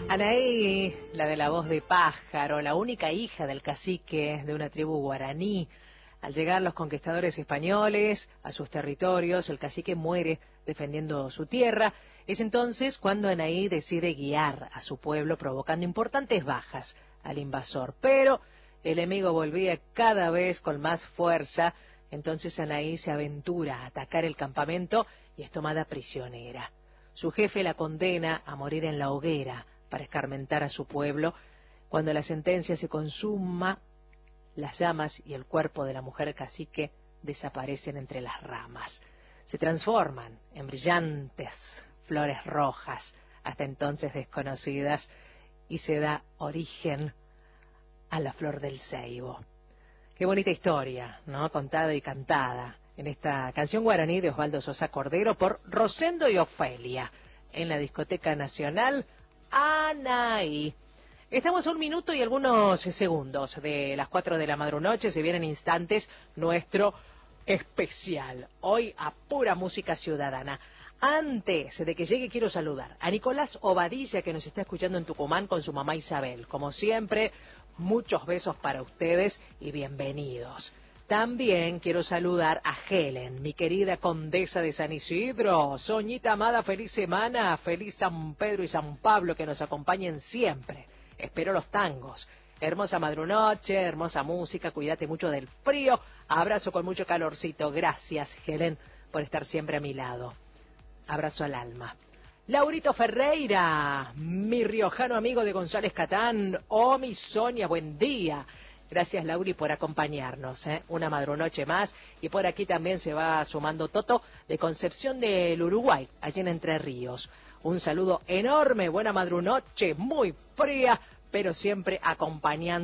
Anaí, la de la voz de pájaro, la única hija del cacique de una tribu guaraní. Al llegar los conquistadores españoles a sus territorios, el cacique muere defendiendo su tierra. Es entonces cuando Anaí decide guiar a su pueblo, provocando importantes bajas al invasor. Pero el enemigo volvía cada vez con más fuerza. Entonces Anaí se aventura a atacar el campamento y es tomada prisionera. Su jefe la condena a morir en la hoguera para escarmentar a su pueblo. Cuando la sentencia se consuma, las llamas y el cuerpo de la mujer cacique desaparecen entre las ramas. Se transforman en brillantes flores rojas, hasta entonces desconocidas, y se da origen a la flor del ceibo. Qué bonita historia, ¿no? Contada y cantada en esta canción guaraní de Osvaldo Sosa Cordero por Rosendo y Ofelia en la Discoteca Nacional Anaí. Estamos a 1 minuto y algunos segundos de las 4 de la madrunoche. Se vienen instantes nuestro especial. Hoy a pura música ciudadana. Antes de que llegue quiero saludar a Nicolás Obadilla, que nos está escuchando en Tucumán con su mamá Isabel. Como siempre, muchos besos para ustedes y bienvenidos. También quiero saludar a Helen, mi querida condesa de San Isidro. Soñita amada, feliz semana, feliz San Pedro y San Pablo, que nos acompañen siempre. Espero los tangos. Hermosa madrunoche, hermosa música, cuídate mucho del frío. Abrazo con mucho calorcito. Gracias, Helen, por estar siempre a mi lado. Abrazo al alma. Laurito Ferreira, mi riojano amigo de González Catán. Oh, mi Sonia, buen día. Gracias, Lauri, por acompañarnos, una madrunoche más. Y por aquí también se va sumando Toto de Concepción del Uruguay, allí en Entre Ríos. Un saludo enorme, buena madrunoche, muy fría, pero siempre acompañando